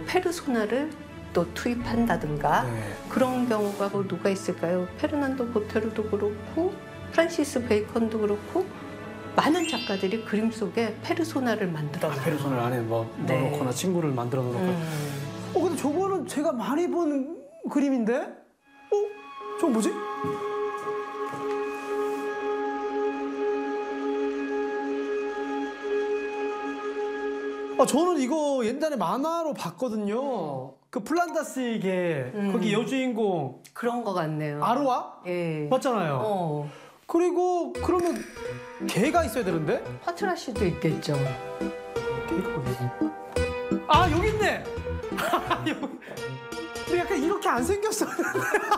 페르소나를 또 투입한다든가 그런 경우가 뭐 누가 있을까요? 페르난도 보테로도 그렇고 프란시스 베이컨도 그렇고 많은 작가들이 그림 속에 페르소나를 만들어놔요. 페르소나를 안에 뭐 넣어놓거나 친구를 만들어 놓거나. 근데 저거는 제가 많이 본 그림인데? 저거 뭐지? 저는 이거 옛날에 만화로 봤거든요. 그 플란다스의 개, 거기 여주인공 그런 거 같네요. 아로아? 예. 맞잖아요. 그리고 그러면 개가 있어야 되는데? 파트라시도 있겠죠. 개가 어디? 여기 있네. 근데 약간 이렇게 안 생겼었는데.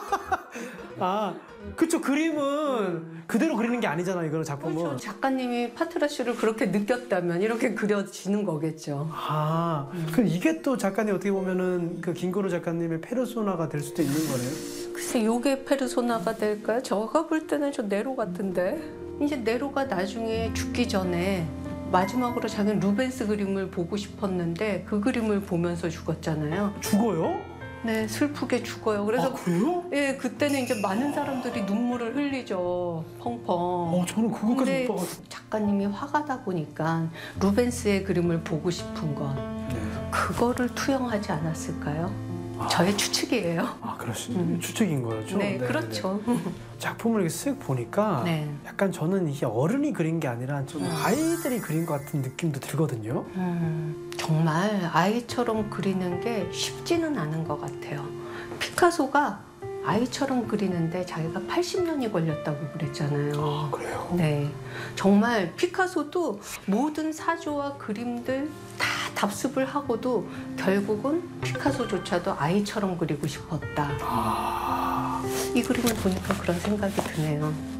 그쵸. 그림은 그대로 그리는 게 아니잖아요. 이거는 작품은. 그렇죠. 작가님이 파트라시를 그렇게 느꼈다면 이렇게 그려지는 거겠죠. 그럼 이게 또 작가님 어떻게 보면은 그 김구로 작가님의 페르소나가 될 수도 있는 거네요. 글쎄, 요게 페르소나가 될까요? 제가 볼 때는 저 네로 같은데. 이제 네로가 나중에 죽기 전에 마지막으로 자기는 루벤스 그림을 보고 싶었는데 그 그림을 보면서 죽었잖아요. 죽어요? 네, 슬프게 죽어요. 그래서 그래요? 예, 그때는 이제 많은 사람들이 눈물을 흘리죠. 펑펑. 저는 그것까지 근데 못 봐가지고. 작가님이 화가다 보니까 루벤스의 그림을 보고 싶은 건 그거를 투영하지 않았을까요? 저의 추측이에요. 그렇습니다. 추측인 거였죠? 네, 그렇죠. 작품을 이렇게 쓱 보니까 약간 저는 이게 어른이 그린 게 아니라 좀 아이들이 그린 것 같은 느낌도 들거든요. 정말 아이처럼 그리는 게 쉽지는 않은 것 같아요. 피카소가 아이처럼 그리는데 자기가 80년이 걸렸다고 그랬잖아요. 그래요? 네, 정말 피카소도 모든 사조와 그림들 다 답습을 하고도 결국은 피카소조차도 아이처럼 그리고 싶었다. 이 그림을 보니까 그런 생각이 드네요.